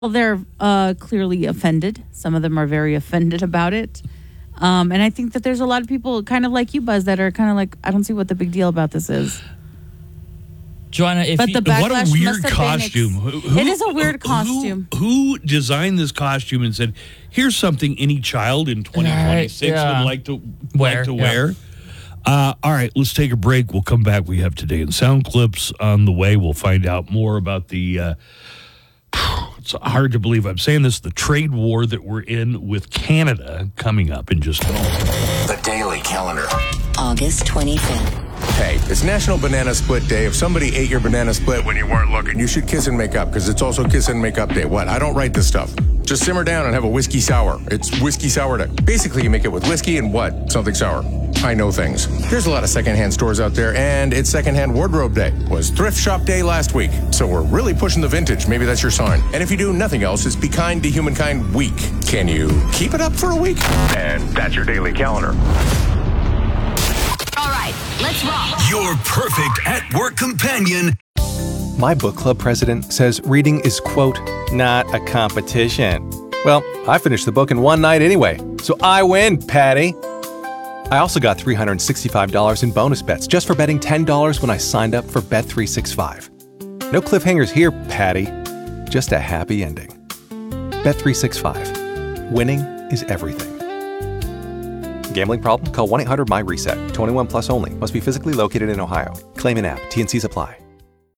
Well, they're clearly offended. Some of them are very offended about it. And I think that there's a lot of people kind of like you, Buzz, that are kind of like, I don't see what the big deal about this is. Joanna, But the backlash what a weird must have costume. it is a weird costume. Who designed this costume and said, here's something any child in 2026 would like to wear? All right, let's take a break. We'll come back. We have Today in Sound clips on the way. We'll find out more about the, it's hard to believe I'm saying this, the trade war that we're in with Canada coming up in just a moment. The Daily Calendar. August 25th. Hey, it's National Banana Split Day. If somebody ate your banana split when you weren't looking, you should kiss and make up, because it's also kiss and make up day. What? I don't write this stuff. Just simmer down and have a whiskey sour. It's whiskey sour day. Basically, you make it with whiskey and what? Something sour. I know things. There's a lot of secondhand stores out there, and it's secondhand wardrobe day. Was thrift shop day last week. So we're really pushing the vintage. Maybe that's your sign. And if you do nothing else, it's Be Kind to Humankind Week. Can you keep it up for a week? And that's your Daily Calendar. All right, let's rock. Your perfect at-work companion. My book club president says reading is, quote, not a competition. Well, I finished the book in one night anyway, so I win, Patty. I also got $365 in bonus bets just for betting $10 when I signed up for Bet365. No cliffhangers here, Patty. Just a happy ending. Bet365. Winning is everything. Gambling problem? Call 1-800-MY-RESET. 21 plus only. Must be physically located in Ohio. Claim in app. T&Cs apply.